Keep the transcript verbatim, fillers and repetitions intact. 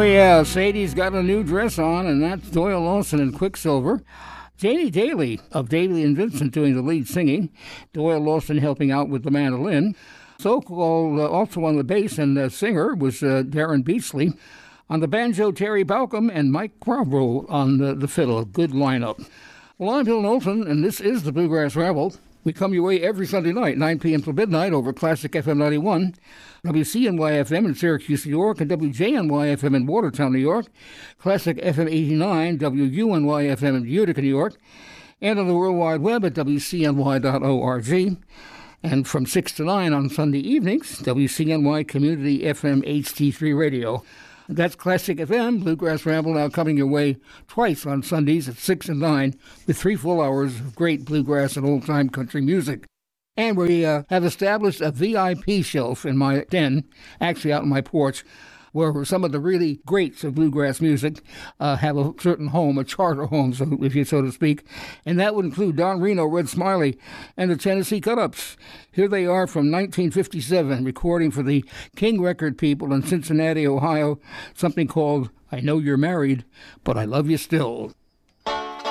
yeah, Sadie's got a new dress on, and that's Doyle Lawson and Quicksilver. Janie Daly of Daly and Vincent doing the lead singing. Doyle Lawson helping out with the mandolin. So-called uh, also on the bass and uh, singer was uh, Darren Beasley. On the banjo, Terry Balcom and Mike Crowbrow on the, the fiddle. Good lineup. Well, I'm Bill Knowlton, and this is the Bluegrass Ramble. We come your way every Sunday night, nine p.m. till midnight over Classic F M ninety-one, W C N Y F M in Syracuse, New York, and W J N Y F M in Watertown, New York, Classic F M eighty-nine, W U N Y F M in Utica, New York, and on the World Wide Web at W C N Y dot org. And from six to nine on Sunday evenings, W C N Y Community F M H D three Radio. That's Classic F M, Bluegrass Ramble, now coming your way twice on Sundays at six and nine with three full hours of great bluegrass and old-time country music. And we uh, have established a V I P shelf in my den, actually out on my porch, where some of the really greats of bluegrass music uh, have a certain home, a charter home, so, if you so to speak. And that would include Don Reno, Red Smiley, and the Tennessee Cut-Ups. Here they are from nineteen fifty-seven, recording for the King Record people in Cincinnati, Ohio, something called I Know You're Married, But I Love You Still.